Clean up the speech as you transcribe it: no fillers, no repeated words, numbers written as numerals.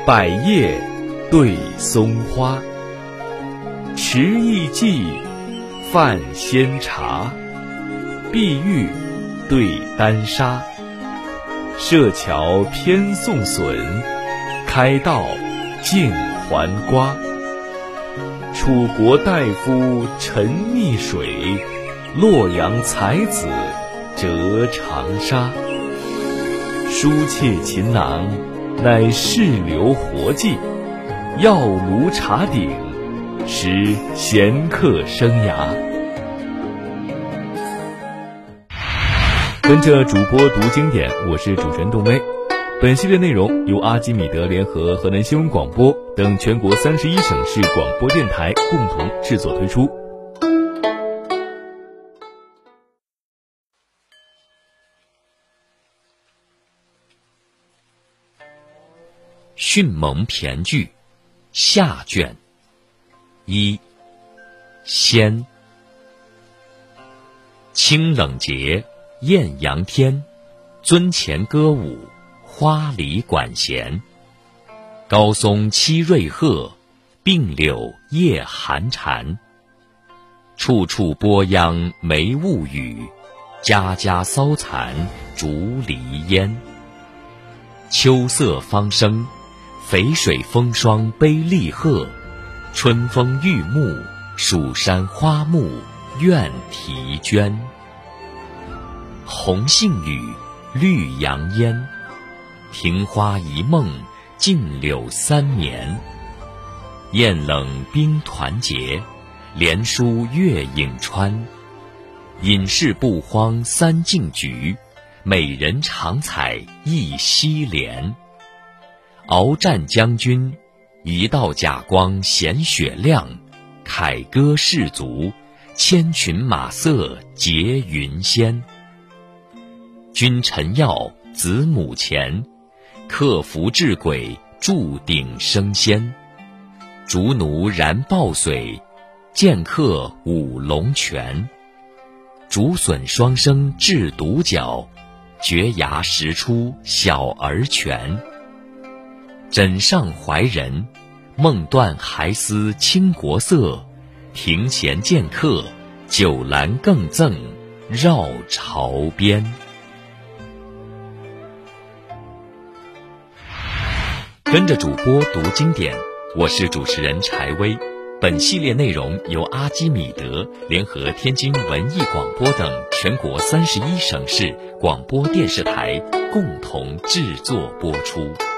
百叶对松花，持意寄，泛仙茶。碧玉对丹砂，设桥偏送笋，开道尽还瓜。楚国大夫沉溺水，洛阳才子折长沙。书妾琴囊，乃仕流活计；药炉茶鼎，识闲客生涯。跟着主播读经典，我是主持人杜威。本系列内容由阿基米德联合河南新闻广播等全国31省市广播电台共同制作推出。 迅猛骈句下卷一，仙。清冷节，艳阳天，尊前歌舞，花里管弦。高松栖瑞鹤，并柳叶寒蝉。处处波秧梅雾雨，家家骚残竹篱烟。秋色方生，肥水风霜悲厉鹤。春风玉木，蜀山花木怨啼鹃。红杏雨，绿杨烟。庭花一梦，径柳三眠。雁冷冰团结，连书月影川。隐士不荒三径菊，美人常采一溪莲。鏖战将军，一道甲光显雪亮。凯歌士卒，千群马色结云仙。君臣要，子母前。克服至鬼，铸鼎升仙。竹奴燃爆髓，剑客舞龙泉。竹笋双生制独角，绝牙时出小儿拳。枕上怀人，梦断还思倾国色。庭前见客，酒阑更赠绕朝边。跟着主播读经典，我是主持人柴薇。本系列内容由阿基米德联合天津文艺广播等全国31省市广播电视台共同制作播出。